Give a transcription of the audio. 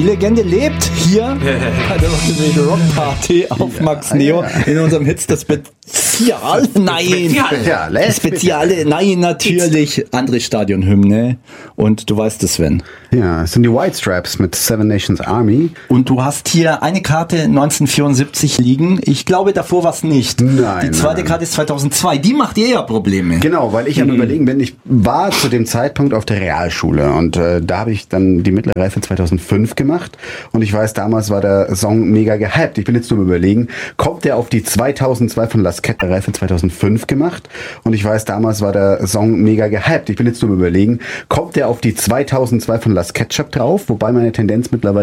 Die Legende lebt hier bei der Rock'n'Roll Rock Party auf Max Neo in unserem Hits das Spezial. Nein, Speziale, nein, natürlich andere Stadionhymne. Und du weißt es, Sven. Ja, es sind die White Stripes mit Seven Nations Army. Und du hast hier eine Karte 1974 liegen. Ich glaube, davor war es nicht. Nein. Die zweite Karte ist 2002. Die macht dir ja Probleme. Genau, weil ich am Überlegen bin. Ich war zu dem Zeitpunkt auf der Realschule und da habe ich dann die mittlere Reife 2005 gemacht. Und ich weiß, damals war der Song mega gehypt. Ich bin jetzt nur am Überlegen, kommt der auf die 2002 von Las Ketchup Reife 2005 gemacht? Und ich weiß, damals war der Song mega gehypt. Ich bin jetzt nur am Überlegen, kommt der auf die 2002 von Las Ketchup drauf? Wobei meine Tendenz mittlerweile